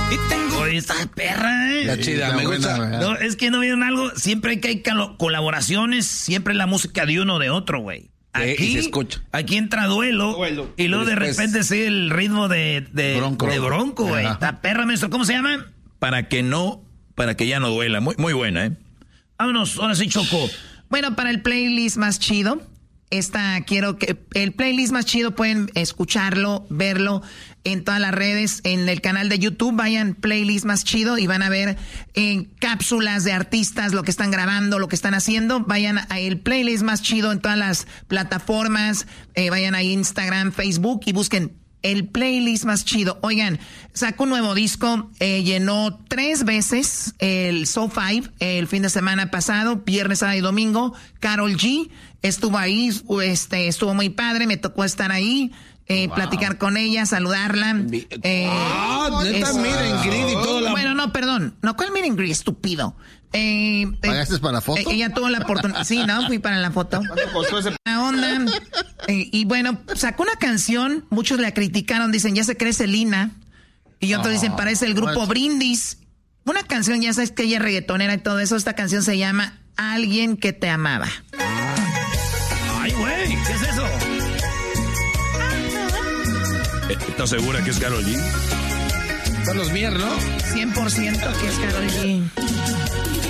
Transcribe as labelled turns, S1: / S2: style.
S1: Oye, esta perra,
S2: La chida, me gusta.
S1: No, es que no vieron algo. Siempre que hay colaboraciones, siempre la música de uno o de otro, güey. Aquí
S2: se escucha.
S1: Aquí entra duelo. Y luego de repente sí el ritmo de Bronco, güey. Esta perra, maestro, ¿cómo se llama?
S3: Para que ya no duela. Muy, muy buena, ¿eh?
S1: Vámonos, ahora sí, Choco.
S4: Bueno, para el playlist más chido, quiero que el playlist más chido pueden escucharlo, verlo en todas las redes, en el canal de YouTube, vayan playlist más chido y van a ver en cápsulas de artistas, lo que están grabando, lo que están haciendo. Vayan a el playlist más chido en todas las plataformas, vayan a Instagram, Facebook y busquen el playlist más chido. Oigan, sacó un nuevo disco, llenó 3 veces el So 5 el fin de semana pasado, viernes, sábado y domingo. Karol G estuvo ahí, estuvo muy padre, me tocó estar ahí, platicar con ella, saludarla.
S2: Neta, meet and greet y todo.
S4: Bueno, no, perdón. No, ¿cuál meet and greet, estúpido?
S5: ¿Pagaste para la foto?
S4: Ella tuvo la oportunidad. Sí, ¿no? Fui para la foto.
S2: ¿Cuánto costó ese?
S4: La onda. Y bueno, sacó una canción. Muchos la criticaron. Dicen, ya se cree Selena. Y otros dicen, parece el grupo Brindis. Una canción, ya sabes que ella es reggaetonera y todo eso. Esta canción se llama Alguien que te amaba.
S1: Ay, güey, ¿qué es eso?
S3: ¿Estás segura que es Karol G?
S2: Carlos Mier, ¿no?
S4: 100% que es Karol G.